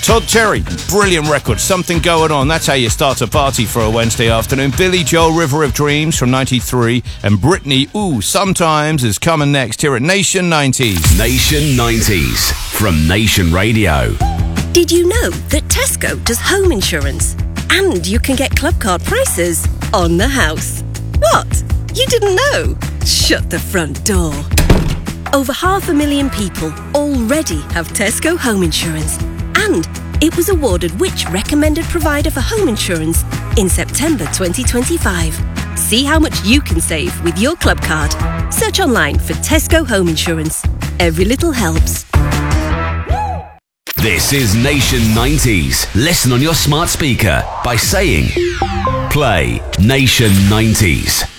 Todd Terry, brilliant record, Something Going On. That's how you start a party for a Wednesday afternoon. Billy Joel, River of Dreams from 93. And Britney, Ooh, Sometimes is coming next here at Nation 90s. Nation 90s from Nation Radio. Did you know that Tesco does home insurance? And you can get club card prices on the house. What? You didn't know? Shut the front door. Over 500,000 people already have Tesco home insurance. And it was awarded which recommended provider for home insurance in September 2025. See how much you can save with your club card. Search online for Tesco Home Insurance. Every little helps. This is Nation 90s. Listen on your smart speaker by saying, play Nation 90s.